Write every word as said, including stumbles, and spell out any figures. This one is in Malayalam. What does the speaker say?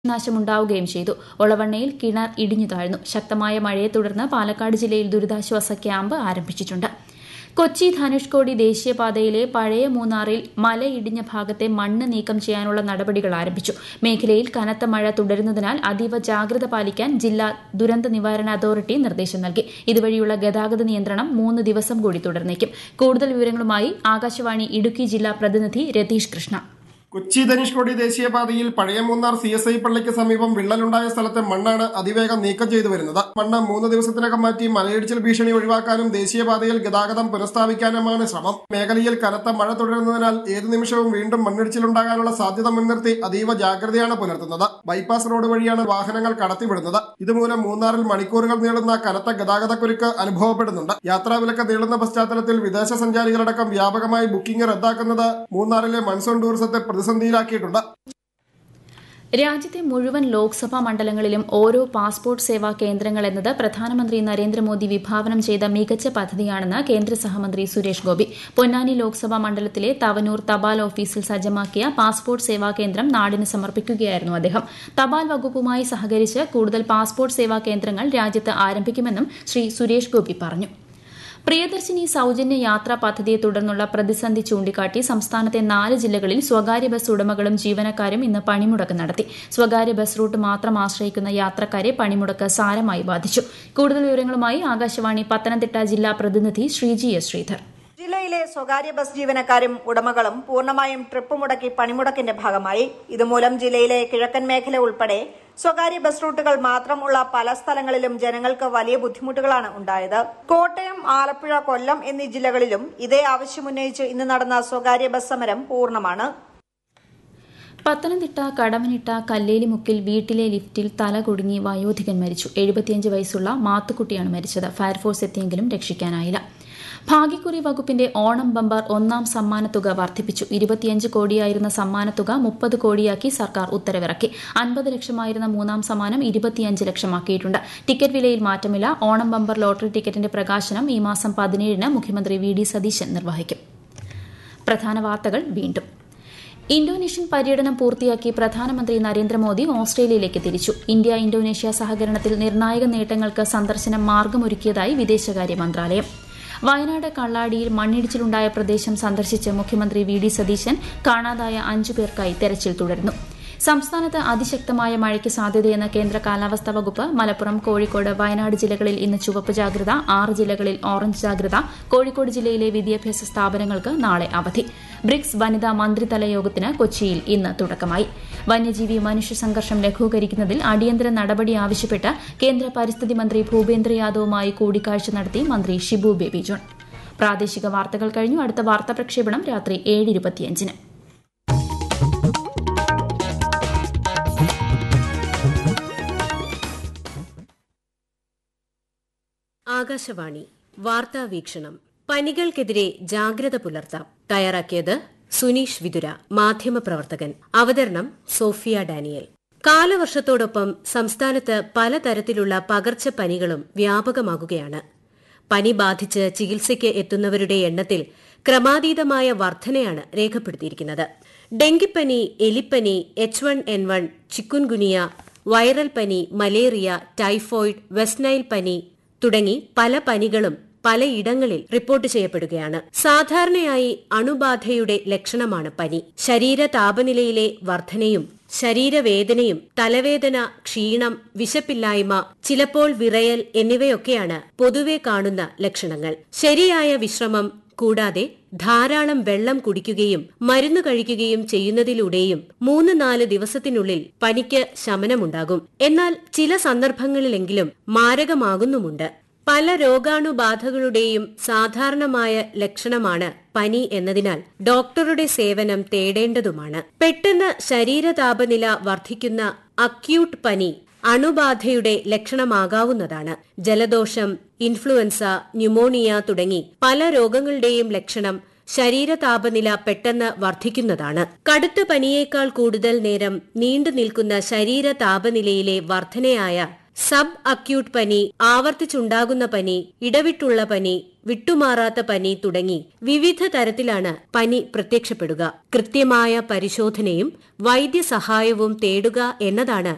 നാശമുണ്ടാവുകയും ചെയ്തു. ഒളവണ്ണയിൽ കിണർ ഇടിഞ്ഞു താഴ്ന്നു. ശക്തമായ മഴയെ തുടർന്ന് പാലക്കാട് ജില്ലയിൽ ദുരിതാശ്വാസ ക്യാമ്പ് ആരംഭിച്ചിട്ടുണ്ട്. കൊച്ചി ധനുഷ്കോടി ദേശീയപാതയിലെ പഴയ മൂന്നാറിൽ മലയിടിഞ്ഞ ഭാഗത്തെ മണ്ണ് നീക്കം ചെയ്യാനുള്ള നടപടികൾ ആരംഭിച്ചു. മേഖലയിൽ കനത്ത മഴ തുടരുന്നതിനാൽ അതീവ ജാഗ്രത പാലിക്കാൻ ജില്ലാ ദുരന്ത നിവാരണ അതോറിറ്റി നിർദ്ദേശം നൽകി. ഇതുവഴിയുള്ള ഗതാഗത നിയന്ത്രണം മൂന്ന് ദിവസം കൂടി തുടർന്നേക്കും. കൂടുതൽ വിവരങ്ങളുമായി ആകാശവാണി ഇടുക്കി ജില്ലാ പ്രതിനിധി രതീഷ് കൃഷ്ണ. കൊച്ചി ധനുഷ്കോടി ദേശീയപാതയിൽ പഴയ മൂന്നാർ സി എസ് ഐ പള്ളിക്ക് സമീപം വിള്ളലുണ്ടായ സ്ഥലത്തെ മണ്ണാണ് അതിവേഗം നീക്കം ചെയ്തു വരുന്നത്. മണ്ണ് മൂന്ന് ദിവസത്തിനകം മാറ്റി മലയിടിച്ചിൽ ഭീഷണി ഒഴിവാക്കാനും ദേശീയപാതയിൽ ഗതാഗതം പുനഃസ്ഥാപിക്കാനുമാണ് ശ്രമം. മേഖലയിൽ കനത്ത മഴ തുടരുന്നതിനാൽ ഏതു നിമിഷവും വീണ്ടും മണ്ണിടിച്ചിലുണ്ടാകാനുള്ള സാധ്യത മുൻനിർത്തി അതീവ ജാഗ്രതയാണ് പുലർത്തുന്നത്. ബൈപ്പാസ് റോഡ് വഴിയാണ് വാഹനങ്ങൾ കടത്തിവിടുന്നത്. ഇതുമൂലം മൂന്നാറിൽ മണിക്കൂറുകൾ നീളുന്ന കനത്ത ഗതാഗതക്കുരുക്ക് അനുഭവപ്പെടുന്നുണ്ട്. യാത്രാവിലക്ക് നീളുന്ന പശ്ചാത്തലത്തിൽ വിദേശ സഞ്ചാരികളടക്കം വ്യാപകമായി ബുക്കിംഗ് റദ്ദാക്കുന്നത് മൂന്നാറിലെ മൺസൂൺ ടൂറിസത്തെ പ്രതിസന്ധിയിലാക്കിയിട്ടുണ്ട്. രാജ്യത്തെ മുഴുവൻ ലോക്സഭാ മണ്ഡലങ്ങളിലും ഓരോ പാസ്പോർട്ട് സേവാ കേന്ദ്രങ്ങൾ എന്നത് പ്രധാനമന്ത്രി നരേന്ദ്രമോദി വിഭാവനം ചെയ്ത മികച്ച പദ്ധതിയാണെന്ന് കേന്ദ്ര സഹമന്ത്രി സുരേഷ് ഗോപി. പൊന്നാനി ലോക്സഭാ മണ്ഡലത്തിലെ തവനൂർ തപാൽ ഓഫീസിൽ സജ്ജമാക്കിയ പാസ്പോർട്ട് സേവാ കേന്ദ്രം നാടിന് സമർപ്പിക്കുകയായിരുന്നു അദ്ദേഹം. തപാൽ വകുപ്പുമായി സഹകരിച്ച് കൂടുതൽ പാസ്പോർട്ട് സേവാ കേന്ദ്രങ്ങൾ രാജ്യത്ത് ആരംഭിക്കുമെന്നും ശ്രീ സുരേഷ് ഗോപി പറഞ്ഞു. പ്രിയദർശിനി സൌജന്യ യാത്രാ പദ്ധതിയെ തുടർന്നുള്ള പ്രതിസന്ധി ചൂണ്ടിക്കാട്ടി സംസ്ഥാനത്തെ നാല് ജില്ലകളിൽ സ്വകാര്യ ബസ് ഉടമകളും ജീവനക്കാരും ഇന്ന് പണിമുടക്ക് നടത്തി. സ്വകാര്യ ബസ് റൂട്ട് മാത്രം ആശ്രയിക്കുന്ന യാത്രക്കാരെ പണിമുടക്ക് സാരമായി ബാധിച്ചു. കൂടുതൽ വിവരങ്ങളുമായി ആകാശവാണി പത്തനംതിട്ട ജില്ലാ പ്രതിനിധി ശ്രീജി എസ് ശ്രീധർ. ജില്ലയിലെ സ്വകാര്യ ബസ് ജീവനക്കാരും ഉടമകളും പൂർണ്ണമായും ട്രിപ്പ് മുടക്കി പണിമുടക്കിന്റെ ഭാഗമായി. ഇതുമൂലം ജില്ലയിലെ കിഴക്കൻ മേഖല ഉൾപ്പെടെ സ്വകാര്യ ബസ് റൂട്ടുകൾ മാത്രമുള്ള പല സ്ഥലങ്ങളിലും ജനങ്ങൾക്ക് വലിയ ബുദ്ധിമുട്ടുകളാണ് ഉണ്ടായത്. കോട്ടയം, ആലപ്പുഴ, കൊല്ലം എന്നീ ജില്ലകളിലും ഇതേ ആവശ്യമുന്നയിച്ച് ഇന്ന് നടന്ന സ്വകാര്യ ബസ് സമരം പൂർണ്ണമാണ്. പത്തനംതിട്ട കടമനിട്ട കല്ലേലിമുക്കിൽ വീട്ടിലെ ലിഫ്റ്റിൽ തല കുടുങ്ങി വയോധികൻ മരിച്ചു. എഴുപത്തിയഞ്ച് വയസ്സുള്ള മാത്തുക്കുട്ടിയാണ് മരിച്ചത്. ഫയർഫോഴ്സ് എത്തിയെങ്കിലും രക്ഷിക്കാനായില്ല. ഭാഗ്യക്കുറി വകുപ്പിന്റെ ഓണം ബമ്പർ ഒന്നാം സമ്മാനത്തുക വർദ്ധിപ്പിച്ചു. ഇരുപത്തിയഞ്ച് കോടിയായിരുന്ന സമ്മാനത്തുക മുപ്പത് കോടിയാക്കി സർക്കാർ ഉത്തരവിറക്കി. അൻപത് ലക്ഷമായിരുന്ന മൂന്നാം സമ്മാനം ഇരുപത്തിയഞ്ച് ലക്ഷമാക്കിയിട്ടുണ്ട്. ടിക്കറ്റ് വിലയിൽ മാറ്റമില്ല. ഓണം ബമ്പർ ലോട്ടറി ടിക്കറ്റിന്റെ പ്രകാശനം ഈ മാസം പതിനേഴിന് മുഖ്യമന്ത്രി വി ഡി സതീശൻ നിർവഹിക്കും. പ്രധാന വാർത്തകൾ വീണ്ടും. ഇന്തോനേഷ്യൻ പര്യടനം പൂർത്തിയാക്കി പ്രധാനമന്ത്രി നരേന്ദ്രമോദി ഓസ്ട്രേലിയയിലേക്ക് തിരിച്ചു. ഇന്ത്യ ഇന്തോനേഷ്യ സഹകരണത്തിൽ നിർണായക നേട്ടങ്ങൾക്ക് സന്ദർശനം മാർഗമൊരുക്കിയതായി വിദേശകാര്യ മന്ത്രാലയം. വയനാട് കള്ളാടിയിൽ മണ്ണിടിച്ചിലുണ്ടായ പ്രദേശം സന്ദർശിച്ച് മുഖ്യമന്ത്രി വി ഡി സതീശൻ കാണാതായ അഞ്ചു പേർക്കായി തെരച്ചിൽ തുടരുന്നു. സംസ്ഥാനത്ത് അതിശക്തമായ മഴയ്ക്ക് സാധ്യതയെന്ന് കേന്ദ്ര കാലാവസ്ഥാ വകുപ്പ്. മലപ്പുറം, കോഴിക്കോട്, വയനാട് ജില്ലകളിൽ ഇന്ന് ചുവപ്പ് ജാഗ്രത. ആറ് ജില്ലകളിൽ ഓറഞ്ച് ജാഗ്രത. കോഴിക്കോട് ജില്ലയിലെ വിദ്യാഭ്യാസ സ്ഥാപനങ്ങൾക്ക് നാളെ അവധി. ബ്രിക്സ് വനിതാ മന്ത്രിതല യോഗത്തിന് കൊച്ചിയിൽ ഇന്ന് തുടക്കമായി. വന്യജീവി മനുഷ്യ സംഘർഷം ലഘൂകരിക്കുന്നതിൽ അടിയന്തര നടപടി ആവശ്യപ്പെട്ട് കേന്ദ്ര പരിസ്ഥിതി മന്ത്രി ഭൂപേന്ദ്ര യാദവുമായി കൂടിക്കാഴ്ച നടത്തി മന്ത്രി ഷിബു ബേബി ജോൺ. പ്രാദേശിക വാർത്തകൾ കഴിഞ്ഞു. അടുത്ത വാർത്താ പ്രക്ഷേപണം രാത്രി ഏഴ് ഇരുപത്തിയഞ്ചിന്. ആകാശവാണി വാർത്താ വീക്ഷണം. പനികൾക്കെതിരെ ജാഗ്രത പുലർത്താം. തയ്യാറാക്കിയത് സുനീഷ് വിതുര, മാധ്യമപ്രവർത്തകൻ. അവതരണം സോഫിയ ഡാനിയൽ. കാലവർഷത്തോടൊപ്പം സംസ്ഥാനത്ത് പലതരത്തിലുള്ള പകർച്ചപ്പനികളും വ്യാപകമാകുകയാണ്. പനി ബാധിച്ച് ചികിത്സയ്ക്ക് എത്തുന്നവരുടെ എണ്ണത്തിൽ ക്രമാതീതമായ വർധനയാണ് രേഖപ്പെടുത്തിയിരിക്കുന്നത്. ഡെങ്കിപ്പനി, എലിപ്പനി, H one N one, chikungunya, viral പനി, മലേറിയ, ടൈഫോയിഡ്, വെസ്റ്റ് നൈൽ പനി തുടങ്ങി പല പനികളും പലയിടങ്ങളിൽ റിപ്പോർട്ട് ചെയ്യപ്പെടുകയാണ്. സാധാരണയായി അണുബാധയുടെ ലക്ഷണമാണ് പനി. ശരീര താപനിലയിലെ വർധനയും ശരീരവേദനയും തലവേദന, ക്ഷീണം, വിശപ്പില്ലായ്മ, ചിലപ്പോൾ വിറയൽ എന്നിവയൊക്കെയാണ് പൊതുവെ കാണുന്ന ലക്ഷണങ്ങൾ. ശരിയായ വിശ്രമം കൂടാതെ ധാരാളം വെള്ളം കുടിക്കുകയും മരുന്ന് കഴിക്കുകയും ചെയ്യുന്നതിലൂടെയും മൂന്ന് നാല് ദിവസത്തിനുള്ളിൽ പനിക്ക് ശമനമുണ്ടാകും. എന്നാൽ ചില സന്ദർഭങ്ങളിലെങ്കിലും മാരകമാകുന്നുമുണ്ട്. പല രോഗാണുബാധകളുടെയും സാധാരണമായ ലക്ഷണമാണ് പനി എന്നതിനാൽ ഡോക്ടറുടെ സേവനം തേടേണ്ടതുമാണ്. പെട്ടെന്ന് ശരീര താപനില വർദ്ധിക്കുന്ന അക്യൂട്ട് പനി അണുബാധയുടെ ലക്ഷണമാകാവുന്നതാണ്. ജലദോഷം, ഇൻഫ്ലുവൻസ, ന്യൂമോണിയ തുടങ്ങി പല രോഗങ്ങളുടെയും ലക്ഷണം ശരീര താപനില പെട്ടെന്ന് വർദ്ധിക്കുന്നതാണ്. കടുത്ത പനിയേക്കാൾ കൂടുതൽ നേരം നീണ്ടു നിൽക്കുന്ന ശരീര താപനിലയിലെ വർധനയായ സബ് അക്യൂട്ട് പനി, ആവർത്തിച്ചുണ്ടാകുന്ന പനി, ഇടവിട്ടുള്ള പനി, വിട്ടുമാറാത്ത പനി തുടങ്ങി വിവിധ തരത്തിലാണ് പനി പ്രത്യക്ഷപ്പെടുക. കൃത്യമായ പരിശോധനയും വൈദ്യസഹായവും തേടുക എന്നതാണ്